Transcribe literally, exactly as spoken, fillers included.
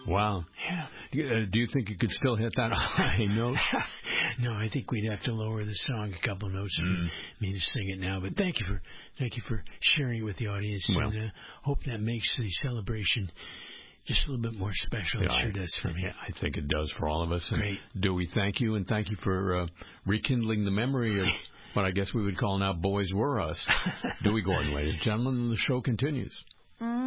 Wow. Yeah. Do you, uh, do you think you could still hit that high note? No, I think we'd have to lower the song a couple notes for Mm. me to sing it now. But thank you for thank you for sharing it with the audience, Well. and uh, hope that makes the celebration just a little bit more special. It Yeah, sure I, does for me. Yeah, I think it does for all of us. And Great. Dewey, thank you, and thank you for uh, rekindling the memory of what I guess we would call now Boys Were Us. Dewey Gordon, ladies and gentlemen, the show continues.